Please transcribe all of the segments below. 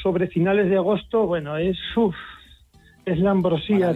sobre finales de agosto, bueno, es la ambrosía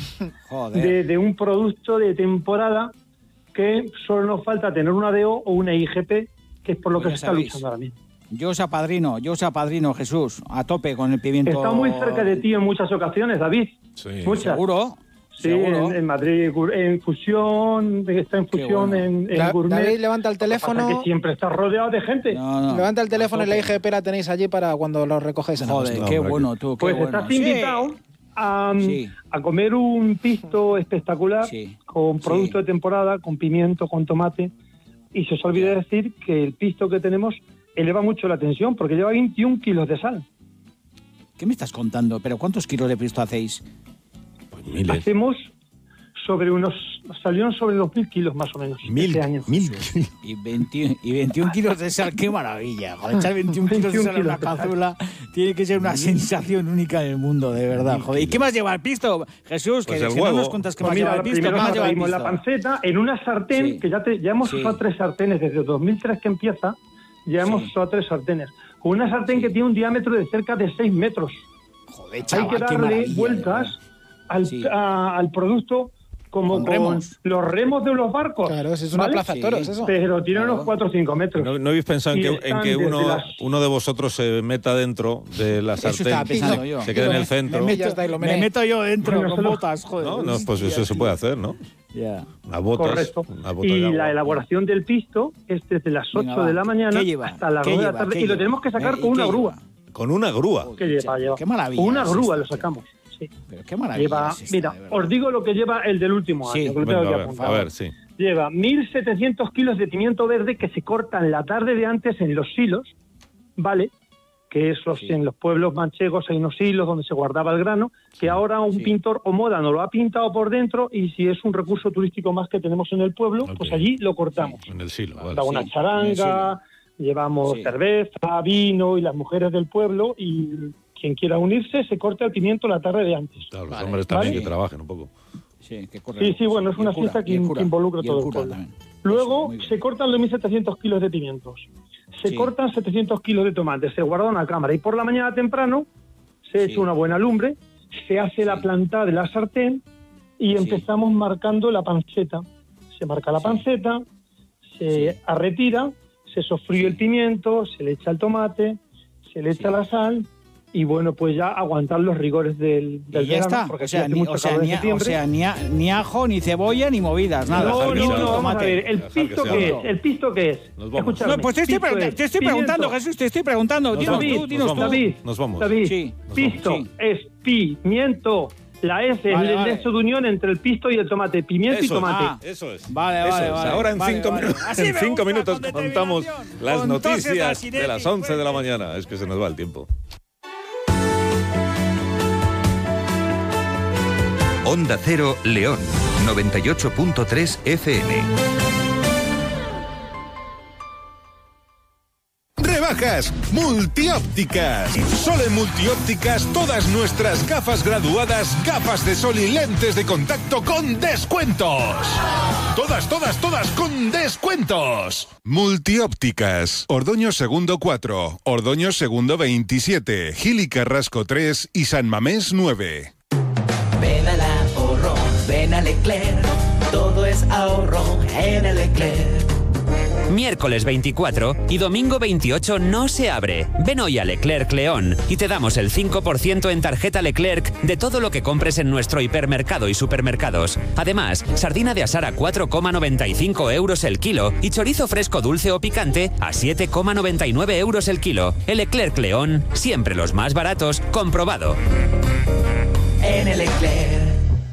de un producto de temporada que solo nos falta tener una DO o una IGP, que es por lo que se está luchando ahora mismo. Yo os apadrino, Jesús, a tope con el pimiento. Está muy cerca de ti en muchas ocasiones, David. Sí. Muchas. ¿Seguro? Sí, en Madrid, en Fusión, está en Fusión, en Gourmet. David, levanta el teléfono. Que siempre está rodeado de gente. No. Levanta el teléfono y la IGP la tenéis allí para cuando lo recogéis en agosto. Joder, qué bueno tú, qué pues bueno. Estás invitado a comer un pisto espectacular con producto de temporada, con pimiento, con tomate. Y se os olvida decir que el pisto que tenemos eleva mucho la tensión porque lleva 21 kilos de sal. ¿Qué me estás contando? ¿Pero cuántos kilos de pisto hacéis? Pues miles. Hacemos salieron sobre los 1.000 kilos más o menos. 1.000. Y 21 kilos de sal, qué maravilla. Joder, echar 21 kilos de sal en una cazuela tiene que ser una sensación única en el mundo, de verdad. Joder. ¿Y qué más lleva el pisto, Jesús? Pues que si no nos cuentas qué más lleva el pisto, ¿qué más lleva el pisto? La panceta en una sartén, que ya hemos usado 3 sartenes desde 2003 que empieza, ya hemos usado 3 sartenes. Con una sartén que tiene un diámetro de cerca de 6 metros. Joder, chaval, hay que darle vueltas al producto como con los remos de los barcos. Claro, es una plaza de toros, eso. Pero tiene unos 4 o 5 metros. ¿No habéis pensado en que uno de vosotros se meta dentro de la sartén? Eso estaba pensando yo. Se quede en el centro. Me meto yo dentro con botas, joder. No, pues eso se puede hacer, ¿no? Unas botas. Correcto. Bota y de agua. La elaboración del pisto es desde las 8 de la mañana hasta las 2 de la tarde. Y lo tenemos que sacar con una grúa. ¿Con una grúa? ¿Qué lleva? Qué maravilla. Con una grúa lo sacamos. Sí. Pero qué maravilla. Mira, os digo lo que lleva el del último año. Que lo tengo aquí apuntado. A ver, sí. Lleva 1.700 kilos de pimiento verde que se cortan la tarde de antes en los silos, ¿vale? Que en los pueblos manchegos hay unos silos donde se guardaba el grano, que ahora un pintor o moda nos lo ha pintado por dentro y si es un recurso turístico más que tenemos en el pueblo, pues allí lo cortamos. En el silo, vale. Da una charanga, llevamos cerveza, vino y las mujeres del pueblo y quien quiera unirse se corta el pimiento la tarde de antes. Claro, los hombres también que trabajen un poco. Sí, bueno, es una fiesta que involucra todo el pueblo. También. Luego se cortan los 1.700 kilos de pimientos, se cortan 700 kilos de tomates, se guarda una cámara y por la mañana temprano se echa una buena lumbre, se hace la planta de la sartén y empezamos marcando la panceta. Se marca la panceta, se retira, se sofríe el pimiento, se le echa el tomate, se le echa la sal. Y bueno, pues ya aguantar los rigores del verano. Ya está. Porque ni ajo, ni cebolla, ni movidas, nada. No, vamos a ver. ¿El pisto qué es? Escúchame. No, pues te estoy preguntando, Jesús, te estoy preguntando. Dinos tú. Nos vamos. David, pisto es pimiento. La S es el nexo de unión entre el pisto y el tomate. Pimiento y tomate. Eso es. Vale. Ahora en 5 minutos contamos las noticias de las 11 de la mañana. Es que se nos va el tiempo. Onda Cero, León, 98.3 FM. Rebajas Multiópticas. Solo en Multiópticas todas nuestras gafas graduadas, gafas de sol y lentes de contacto con descuentos. Todas con descuentos. Multiópticas. Ordoño Segundo 4, Ordoño Segundo 27, Gil y Carrasco 3 y San Mamés 9. Ven al ahorro, ven a Leclerc, todo es ahorro en el Leclerc. Miércoles 24 y domingo 28 no se abre. Ven hoy a Leclerc León y te damos el 5% en tarjeta Leclerc de todo lo que compres en nuestro hipermercado y supermercados. Además, sardina de asar a 4,95 euros el kilo y chorizo fresco dulce o picante a 7,99 euros el kilo. El Leclerc León, siempre los más baratos, comprobado. En el Leclerc.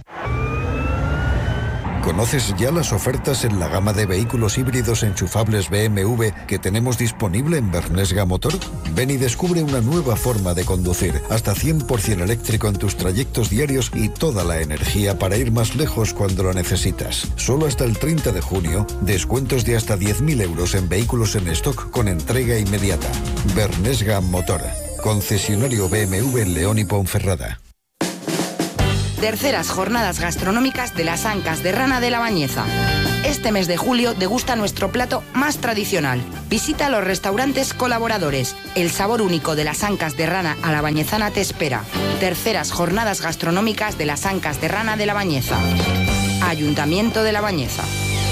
¿Conoces ya las ofertas en la gama de vehículos híbridos enchufables BMW que tenemos disponible en Bernesga Motor? Ven y descubre una nueva forma de conducir, hasta 100% eléctrico en tus trayectos diarios y toda la energía para ir más lejos cuando lo necesitas. Solo hasta el 30 de junio, descuentos de hasta 10.000 euros en vehículos en stock con entrega inmediata. Bernesga Motor, concesionario BMW en León y Ponferrada. Terceras jornadas gastronómicas de las Ancas de Rana de la Bañeza. Este mes de julio degusta nuestro plato más tradicional. Visita los restaurantes colaboradores. El sabor único de las ancas de rana a la bañezana te espera. Terceras jornadas gastronómicas de las ancas de rana de La Bañeza. Ayuntamiento de La Bañeza.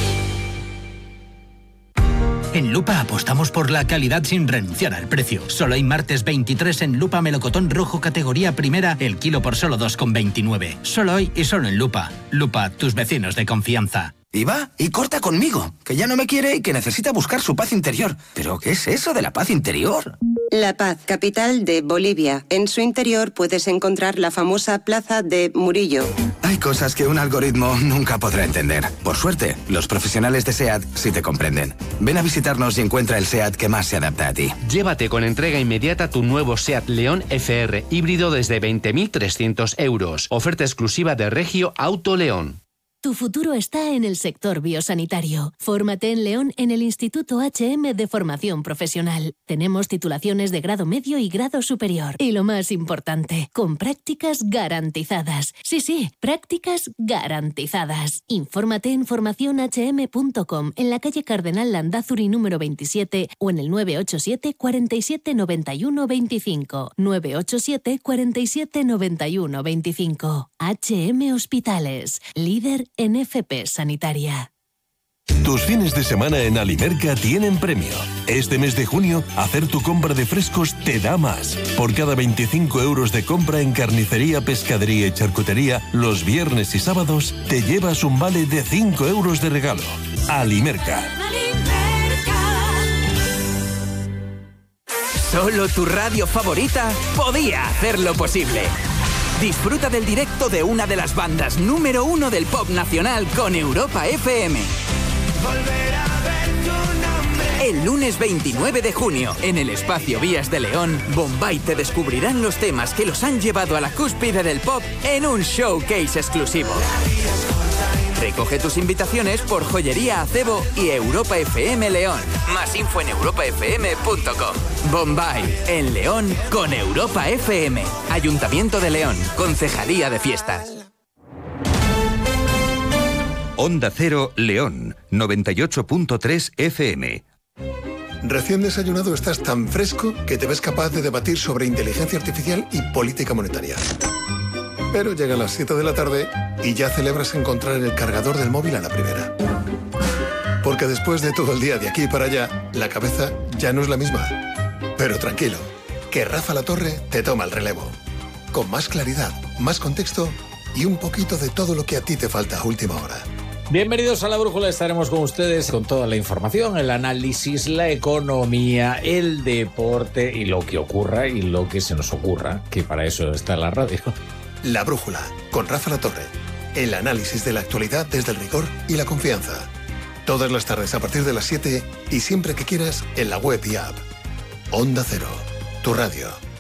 En Lupa apostamos por la calidad sin renunciar al precio. Solo hay martes 23 en Lupa melocotón rojo categoría primera, el kilo por solo 2,29. Solo hoy y solo en Lupa. Lupa, tus vecinos de confianza. Y va, y corta conmigo, que ya no me quiere y que necesita buscar su paz interior. ¿Pero qué es eso de la paz interior? La Paz, capital de Bolivia. En su interior puedes encontrar la famosa Plaza de Murillo. Hay cosas que un algoritmo nunca podrá entender. Por suerte, los profesionales de SEAT sí te comprenden. Ven a visitarnos y encuentra el SEAT que más se adapta a ti. Llévate con entrega inmediata tu nuevo SEAT León FR híbrido desde 20.300 euros. Oferta exclusiva de Regio Auto León. Tu futuro está en el sector biosanitario. Fórmate en León en el Instituto HM de Formación Profesional. Tenemos titulaciones de grado medio y grado superior. Y lo más importante, con prácticas garantizadas. Sí, prácticas garantizadas. Infórmate en formacionhm.com, en la calle Cardenal Landázuri número 27 o en el 987 47 91 25. 987 47 91 25. HM Hospitales, líder en FP Sanitaria. Tus fines de semana en Alimerca tienen premio. Este mes de junio, hacer tu compra de frescos te da más. Por cada 25 euros de compra en carnicería, pescadería y charcutería, los viernes y sábados, te llevas un vale de 5 euros de regalo. Alimerca. Solo tu radio favorita podía hacerlo posible. Disfruta del directo de una de las bandas número 1 del pop nacional con Europa FM. El lunes 29 de junio, en el Espacio Vías de León, Bombay te descubrirán los temas que los han llevado a la cúspide del pop en un showcase exclusivo. Recoge tus invitaciones por Joyería Acebo y Europa FM León. Más info en europafm.com. Bombay, en León, con Europa FM. Ayuntamiento de León, Concejalía de Fiestas. Onda Cero León, 98.3 FM. Recién desayunado estás tan fresco que te ves capaz de debatir sobre inteligencia artificial y política monetaria. Pero llegan las 7 de la tarde y ya celebras encontrar el cargador del móvil a la primera. Porque después de todo el día de aquí para allá, la cabeza ya no es la misma. Pero tranquilo, que Rafa La Torre te toma el relevo. Con más claridad, más contexto y un poquito de todo lo que a ti te falta a última hora. Bienvenidos a La Brújula, estaremos con ustedes con toda la información, el análisis, la economía, el deporte y lo que ocurra y lo que se nos ocurra, que para eso está la radio. La Brújula, con Rafa La Torre. El análisis de la actualidad desde el rigor y la confianza. Todas las tardes a partir de las 7 y siempre que quieras en la web y app. Onda Cero, tu radio.